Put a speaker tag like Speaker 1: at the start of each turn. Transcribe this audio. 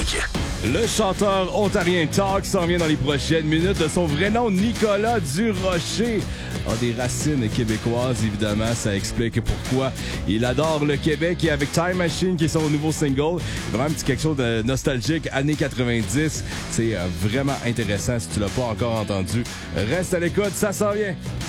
Speaker 1: Classique.
Speaker 2: Le chanteur ontarien Talk s'en vient dans les prochaines minutes. De son vrai nom, Nicolas Durocher, a des racines québécoises, évidemment. Ça explique pourquoi il adore le Québec. Et avec Time Machine, qui est son nouveau single, vraiment un petit quelque chose de nostalgique, années 90. C'est vraiment intéressant si tu l'as pas encore entendu. Reste à l'écoute, ça s'en vient.